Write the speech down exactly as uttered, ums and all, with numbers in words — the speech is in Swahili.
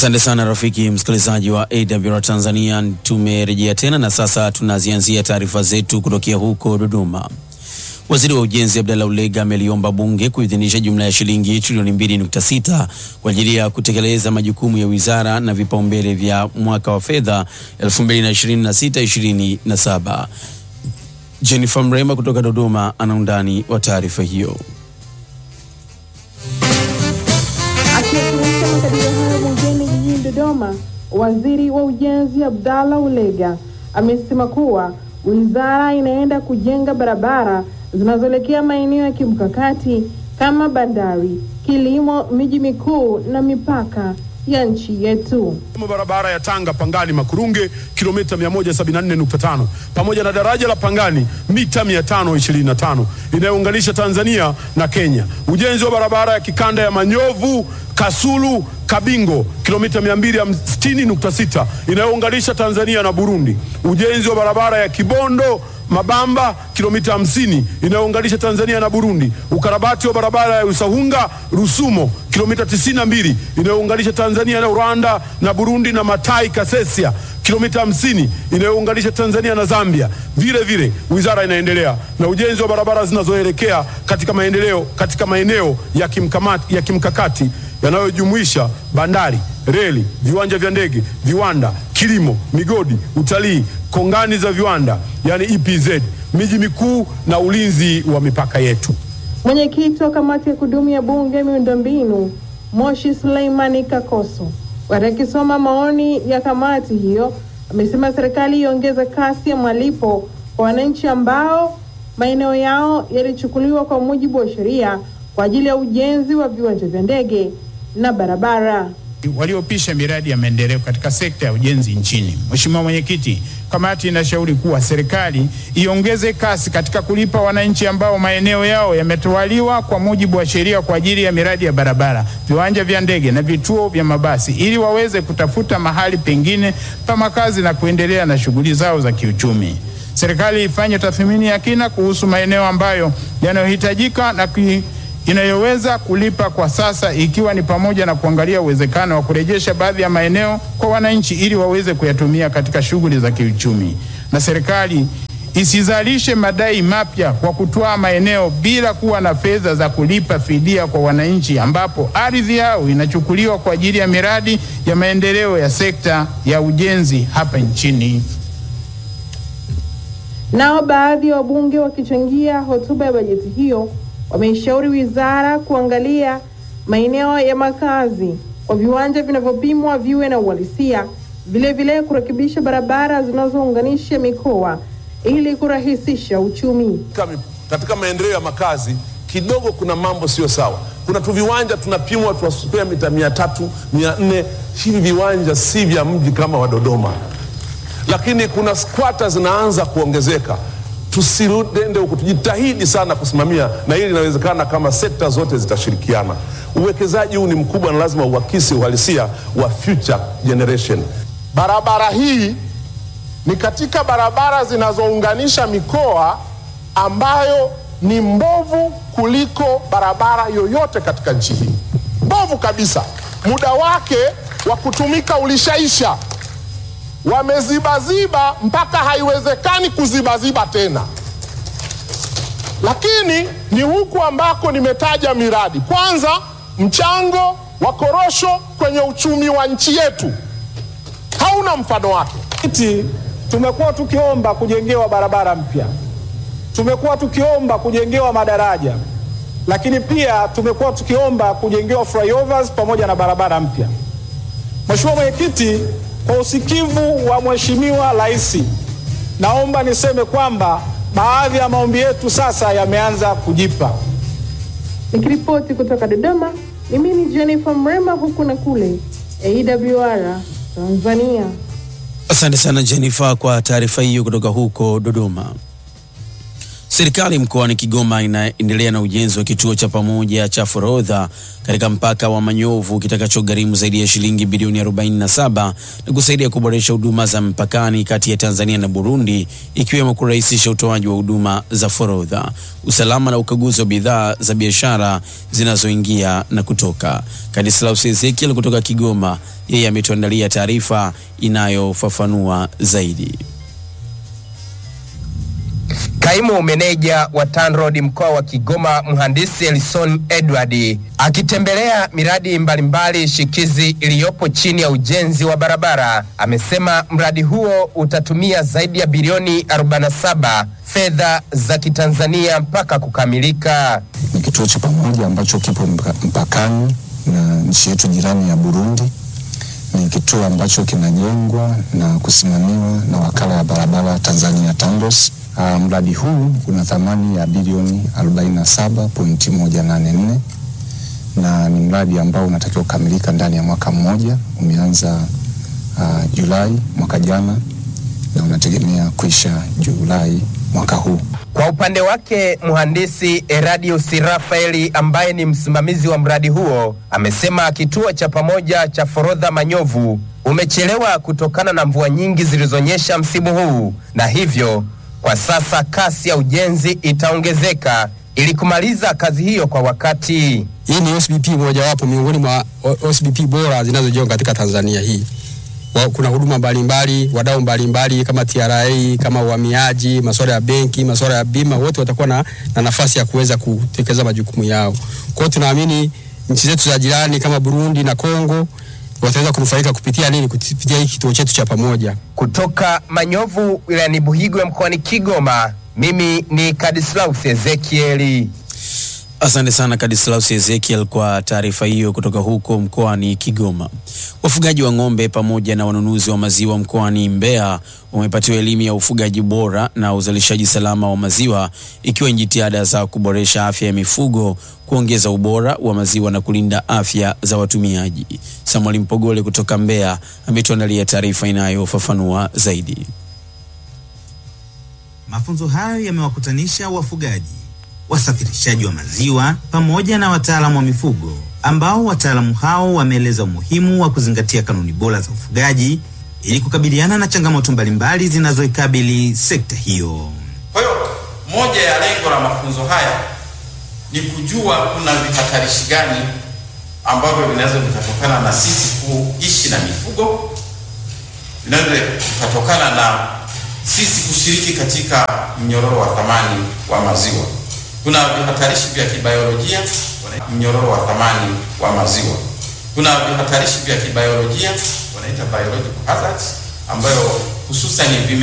Asante sana rafiki msikilizaji wa A W R Tanzania, tumerejea tena na sasa tunazianzia taarifa zetu kutokea huko Dodoma. Waziri wa Ujenzi Abdallah Ulega ameliomba bunge kuidhinisha jumla ya shilingi trilioni mbili nukta sita kwa ajili ya kutekeleza majukumu ya wizara na vipaumbele vya mwaka wa fedha elfu mbili na ishirini na sita ishirini na saba. Jennifer Mrema kutoka Dodoma ana undani wa taarifa hiyo. Akiwasilisha makadirio hayo bungeni jijini Dodoma, Waziri wa Ujenzi Abdallah Ulega amesema kuwa wizara inaenda kujenga barabara zinazoelekea maeneo ya kimkakati kama bandari, kilimo, miji mikuu na mipaka ya nchi yetu. Barabara ya Tanga Pangani Makurunge kilomita mia moja sabini na nne nukta tano pamoja na daraja la Pangani mita mia tano ishirini na tano inayounganisha Tanzania na Kenya. Ujenzi wa barabara ya kikanda ya Manyovu Kasulu Kabingo kilomita mia mbili sitini nukta sita inayounganisha Tanzania na Burundi. Ujenzi wa barabara ya Kibondo Mabamba kilomita hamsini inayounganisha Tanzania na Burundi. Ukarabati wa barabara ya Usahunga Rusumo kilomita tisini na mbili inayounganisha Tanzania na Rwanda na Burundi, na Matai Kasesia kilomita hamsini inayounganisha Tanzania na Zambia. Vile vile wizara inaendelea na ujenzi wa barabara zinazoelekea katika maendeleo katika maeneo ya kimkamati ya kimkakati yanayojumuisha bandari, reli, viwanja vya ndege, viwanda, kilimo, migodi, utalii, kongani za viwanda yani E P Z, miji mikuu na ulinzi wa mipaka yetu. Mwenyekiti wa kamati ya kudumu ya bunge miundombinu Moshi Suleimani Kakoso, wakisoma maoni ya kamati hiyo, amesema serikali iongeze kasi ya malipo kwa wananchi ambao maeneo yao yalichukuliwa kwa mujibu wa sheria kwa ajili ya ujenzi wa viwanja vya ndege na barabara. Waliopisha miradi ya maendeleo katika sekta ya ujenzi nchini. Mheshimiwa Mwenyekiti, kamati inashauri kuwa serikali iongeze kasi katika kulipa wananchi ambao maeneo yao yametwaliwa kwa mujibu wa sheria kwa ajili ya miradi ya barabara, viwanja vya ndege na vituo vya mabasi, ili waweze kutafuta mahali pengine pa makazi na kuendelea na shughuli zao za kiuchumi. Serikali ifanye tathmini ya kina kuhusu maeneo ambayo yanayohitajika na kui inayoweza kulipa kwa sasa, ikiwa ni pamoja na kuangalia uwezekano wa kurejesha baadhi ya maeneo kwa wananchi ili waweze kuyatumia katika shughuli za kiuchumi. Na serikali isizalishe madai mapya kwa kutoa maeneo bila kuwa na fedha za kulipa fidia kwa wananchi ambapo ardhi yao inachukuliwa kwa ajili ya miradi ya maendeleo ya sekta ya ujenzi hapa nchini. Nao baadhi ya wabunge wakichangia hotuba ya bajeti hiyo wameshauri wizara kuangalia maeneo ya makazi kwa viwanja vinavyopimwa viwe na uhalisia, vile vile kurekebisha barabara zinazounganisha mikoa ili kurahisisha uchumi. Katika maendeleo ya makazi kidogo kuna mambo sio sawa. Kuna tu viwanja tunapimwa tunasupea mita mia tatu, mia nne, hivi viwanja si vya mji kama wa Dodoma. Lakini kuna squatters zinaanza kuongezeka. Tusirudende huko, tujitahidi sana kusimamia, na hili linawezekana kama sekta zote zitashirikiana. Uwekezaji huu ni mkubwa na lazima uakisi uhalisia wa future generation. Barabara hii ni katika barabara zinazounganisha mikoa ambayo ni mbovu kuliko barabara yoyote katika nchi hii. Mbovu kabisa. Muda wake wa kutumika ulishaisha. Wamezibaziba mpaka haiwezekani kuzibaziba tena. Lakini ni huku ambako nimetaja miradi. Kwanza, mchango wa korosho kwenye uchumi wa nchi yetu hauna mfano wake. Tumekuwa tukiomba kujengewa barabara mpya, tumekuwa tukiomba kujengewa madaraja, lakini pia tumekuwa tukiomba kujengewa flyovers pamoja na barabara mpya. Mheshimiwa Mwenyekiti, kwa usikivu wa Mheshimiwa Rais, naomba niseme kwamba baadhi ya maombi yetu sasa yameanza kujipa. Nikiripoti kutoka Dodoma, mimi ni Jennifer Mrema, huku na kule A W R Tanzania. Asante sana Jennifer kwa taarifa hiyo kutoka huko Dodoma. Serikali mkoani Kigoma inaendelea na ujenzi wa kituo cha pamoja cha forodha katika mpaka wa Manyovu kitakachogharimu zaidi ya shilingi bilioni arobaini na saba na kusaidia kuboresha huduma za mpakani kati ya Tanzania na Burundi, ikiwemo kurahisisha utoaji wa huduma za forodha, usalama na ukaguzi wa bidhaa za biashara zinazoingia na kutoka. Kadislaus Ezekiel kutoka Kigoma, yeye ametuandalia taarifa inayofafanua zaidi. Kaimu meneja wa TANROADS mkoa wa Kigoma, Mhandisi Elson Edward, akitembelea miradi mbalimbali shikizi iliyopo chini ya ujenzi wa barabara, amesema mradi huo utatumia zaidi ya bilioni arobaini na saba fedha za Kitanzania mpaka kukamilika. Ni kituo cha pamoja ambacho kipo mpakani na nchi yetu jirani ya Burundi. Ni kituo ambacho kinajengwa na kusimamiwa na wakala ya barabara Tanzania TANROADS. Uh, mradi huu una thamani ya bilioni arobaini na saba nukta moja nane nne na ni mradi ambao unatakiwa kukamilika ndani ya mwaka mmoja. Umeanza uh, Julai mwaka jana na unategemea kuisha Julai mwaka huu. Kwa upande wake, Mhandisi Eradius Rafaeli ambaye ni msimamizi wa mradi huo amesema kituo cha pamoja cha forodha Manyovu umechelewa kutokana na mvua nyingi zilizonyesha msimu huu, na hivyo kwa sasa kasi ya ujenzi itaongezeka ili kumaliza kazi hiyo kwa wakati. Hii ni O S B P moja wapo miongoni mwa O S B P bora zinazojengwa katika Tanzania hii. Kuna huduma mbalimbali, wadau mbalimbali kama T R A, kama uhamiaji, masuala ya benki, masuala ya bima, wote watakuwa na, na nafasi ya kuweza kutekeleza majukumu yao. Kwa hiyo tunaamini nchi zetu za jirani kama Burundi na Kongo wataweza kunufaika kupitia nini? Kupitia hiki kituo chetu cha pamoja. Kutoka Manyovu wilayani Buhigwe mkoani Kigoma, mimi ni Kadislaus Ezekiel. Asante sana Kadislaus Ezekiel kwa taarifa hiyo kutoka huko mkoani Kigoma. Wafugaji wa ng'ombe pamoja na wanunuzi wa maziwa mkoani Mbeya wamepatiwa elimu ya ufugaji bora na uzalishaji salama wa maziwa, ikiwa jitihada za kuboresha afya ya mifugo, kuongeza ubora wa maziwa na kulinda afya za watumiaji. Samuel Mpogole kutoka Mbeya ametuandalia taarifa inayofafanua zaidi. Mafunzo hayo yamewakutanisha wafugaji, wasafirishaji wa maziwa pamoja na wataalamu wa mifugo, ambao wataalamu hao wameeleza umuhimu wa kuzingatia kanuni bora za ufugaji ili kukabiliana na changamoto mbalimbali zinazoikabili sekta hiyo. Kwa hiyo moja ya lengo la mafunzo haya ni kujua kuna vihatarishi gani ambavyo vinaweza kutokana na sisi kuishi na mifugo, vinaweza kutokana na sisi kushiriki katika mnyororo wa thamani wa maziwa. Kuna vihatarishi vya kibiolojia, mnyororo wa thamani wa maziwa. Kuna vihatarishi vya kibiolojia, wanaita biological hazards, ambayo hususan